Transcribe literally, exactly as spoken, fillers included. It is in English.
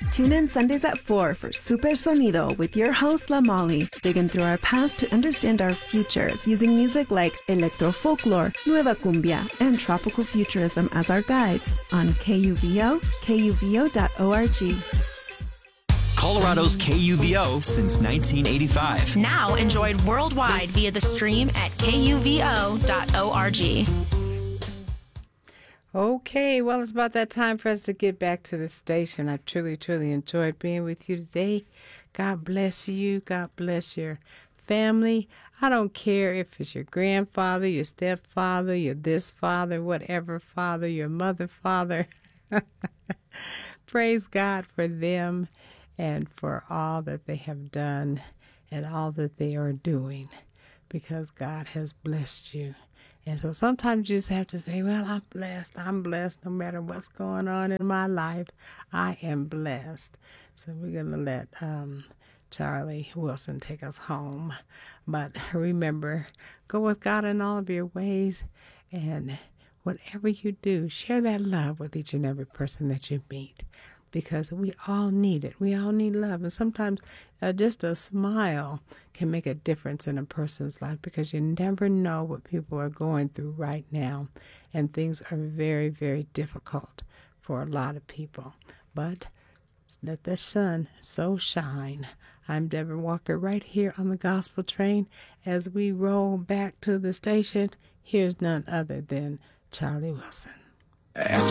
Tune in Sundays at four for Super Sonido with your host, La Molly, digging through our past to understand our futures using music like electro folklore, nueva cumbia, and tropical futurism as our guides on K U V O, K U V O dot org. Colorado's K U V O since nineteen eighty-five. Now enjoyed worldwide via the stream at K U V O dot org. Okay, well, it's about that time for us to get back to the station. I've truly, truly enjoyed being with you today. God bless you. God bless your family. I don't care if it's your grandfather, your stepfather, your this father, whatever father, your mother, father. Praise God for them and for all that they have done and all that they are doing, because God has blessed you. And so sometimes you just have to say, well, I'm blessed. I'm blessed no matter what's going on in my life. I am blessed. So we're going to let um, Charlie Wilson take us home. But remember, go with God in all of your ways. And whatever you do, share that love with each and every person that you meet, because we all need it. We all need love. And sometimes uh, just a smile can make a difference in a person's life, because you never know what people are going through right now. And things are very, very difficult for a lot of people. But let the sun so shine. I'm Deborah Walker right here on the Gospel Train. As we roll back to the station, here's none other than Charlie Wilson.